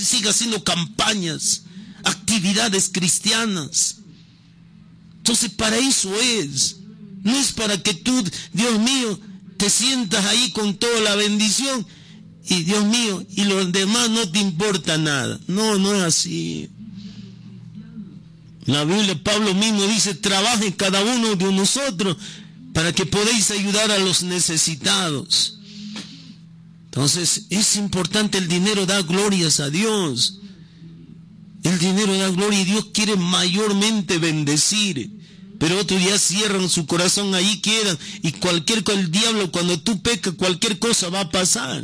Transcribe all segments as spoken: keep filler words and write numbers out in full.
siga haciendo campañas, actividades cristianas. Entonces para eso es. No es para que tú, Dios mío, te sientas ahí con toda la bendición y Dios mío, y los demás no te importa nada. No, no es así. La Biblia, Pablo mismo dice, trabaje cada uno de nosotros para que podáis ayudar a los necesitados. Entonces es importante, el dinero da glorias a Dios. El dinero da gloria y Dios quiere mayormente bendecir. Pero otros ya cierran su corazón, ahí quedan. Y cualquier cosa, el diablo, cuando tú pecas, cualquier cosa va a pasar.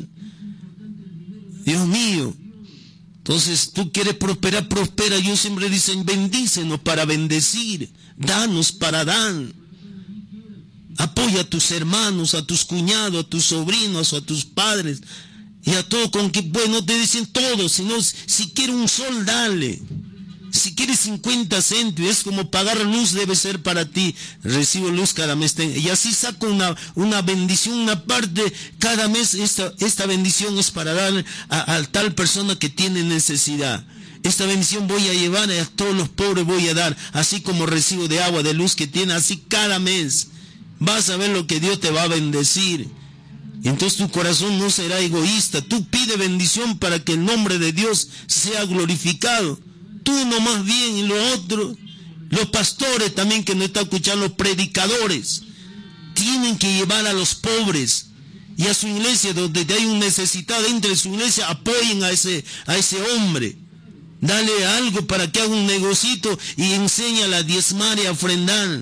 Dios mío. Entonces, tú quieres prosperar, prospera. Yo siempre dicen, bendícenos para bendecir. Danos para dar. Apoya a tus hermanos, a tus cuñados, a tus sobrinos, a tus padres. Y a todo con que, bueno, te dicen todo, sino si quieres un sol, dale. Si quieres cincuenta céntimos, es como pagar luz, debe ser para ti. Recibo luz cada mes. Y así saco una, una bendición, una parte cada mes. Esta, esta bendición es para dar a, a tal persona que tiene necesidad. Esta bendición voy a llevar a todos los pobres, voy a dar. Así como recibo de agua, de luz que tiene, así cada mes. Vas a ver lo que Dios te va a bendecir. Y entonces tu corazón no será egoísta. Tú pide bendición para que el nombre de Dios sea glorificado. Tú no más bien, y lo otro, los pastores también que no están escuchando, los predicadores, tienen que llevar a los pobres y a su iglesia, donde hay un necesitado dentro de su iglesia, apoyen a ese, a ese hombre. Dale algo para que haga un negocito y enséñale a diezmar y a ofrendar.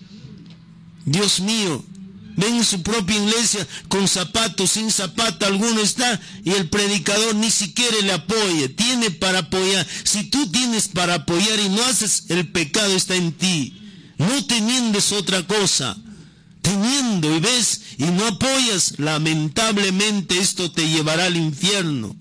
Dios mío. Ven en su propia iglesia con zapatos, sin zapato, alguno está y el predicador ni siquiera le apoya. Tiene para apoyar. Si tú tienes para apoyar y no haces, el pecado está en ti. No teniendo es otra cosa. Teniendo y ves y no apoyas, lamentablemente esto te llevará al infierno.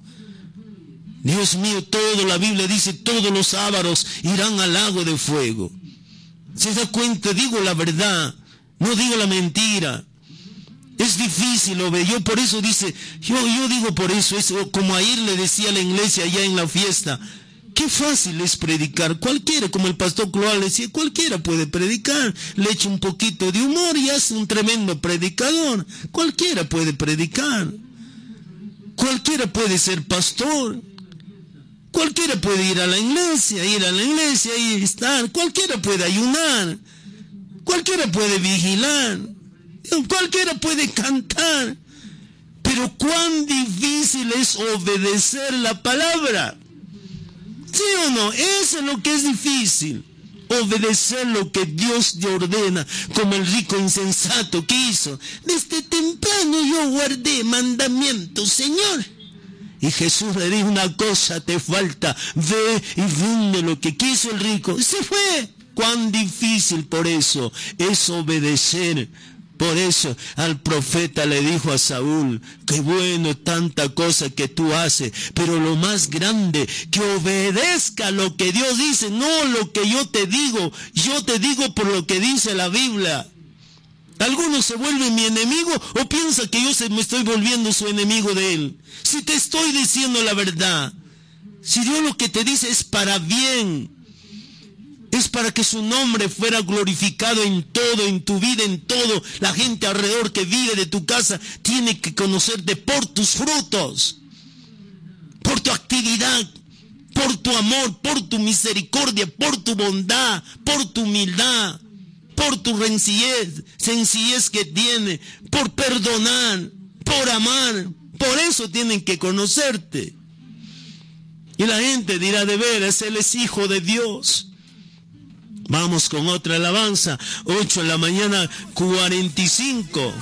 Dios mío, todo, la Biblia dice, todos los ávaros irán al lago de fuego. ¿Se da cuenta? Digo la verdad. No digo la mentira. Es difícil, lo ve. Yo por eso dice, yo, yo digo por eso, es como ayer le decía a la iglesia allá en la fiesta, qué fácil es predicar. Cualquiera, como el pastor Cloal decía, cualquiera puede predicar. Le echa un poquito de humor y hace un tremendo predicador. Cualquiera puede predicar. Cualquiera puede ser pastor. Cualquiera puede ir a la iglesia, ir a la iglesia y estar. Cualquiera puede ayunar. Cualquiera puede vigilar, cualquiera puede cantar, pero cuán difícil es obedecer la palabra. ¿Sí o no? Eso es lo que es difícil, obedecer lo que Dios te ordena, como el rico insensato que hizo. Desde temprano yo guardé mandamientos, Señor. Y Jesús le dijo, una cosa te falta, ve y vende lo que quiso el rico. Y se fue. Cuán difícil por eso es obedecer. Por eso al profeta le dijo a Saúl, qué bueno tanta cosa que tú haces, pero lo más grande, que obedezca lo que Dios dice, no lo que yo te digo. Yo te digo por lo que dice la Biblia. Algunos se vuelven mi enemigo o piensan que yo se me estoy volviendo su enemigo de él. Si te estoy diciendo la verdad, si Dios lo que te dice es para bien, es para que su nombre fuera glorificado en todo, en tu vida, en todo. La gente alrededor que vive de tu casa tiene que conocerte por tus frutos, por tu actividad, por tu amor, por tu misericordia, por tu bondad, por tu humildad, por tu sencillez, sencillez que tiene, por perdonar, por amar. Por eso tienen que conocerte. Y la gente dirá, de veras, él es hijo de Dios. Vamos con otra alabanza, ocho de la mañana, cuarenta y cinco.